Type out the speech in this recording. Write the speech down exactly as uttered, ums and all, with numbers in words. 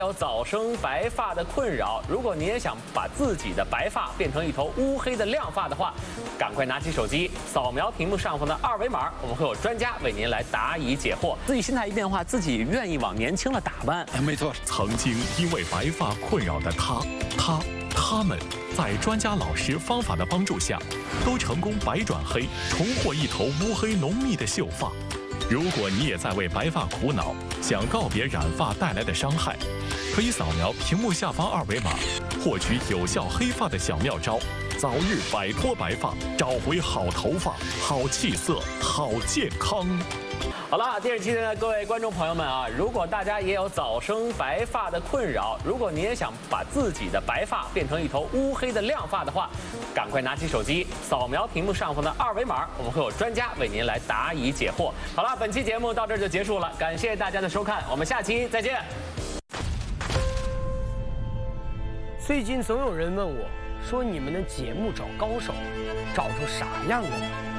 有早生白发的困扰，如果你也想把自己的白发变成一头乌黑的亮发的话，赶快拿起手机扫描屏幕上方的二维码，我们会有专家为您来答疑解惑。自己心态一变化，自己愿意往年轻了打扮。 没错， 曾经因为白发困扰的他、他、他们，在专家老师方法的帮助下，都成功白转黑，重获一头乌黑浓密的秀发。如果你也在为白发苦恼，想告别染发带来的伤害，可以扫描屏幕下方二维码，获取有效黑发的小妙招，早日摆脱白发，找回好头发、好气色、好健康。 好了，电视机前的各位观众朋友们啊，如果大家也有早生白发的困扰，如果你也想把自己的白发变成一头乌黑的亮发的话，赶快拿起手机扫描屏幕上方的二维码，我们会有专家为您来答疑解惑。好了，本期节目到这儿就结束了，感谢大家的收看，我们下期再见。 最近总有人问我，说你们的节目找高手，找出啥样的？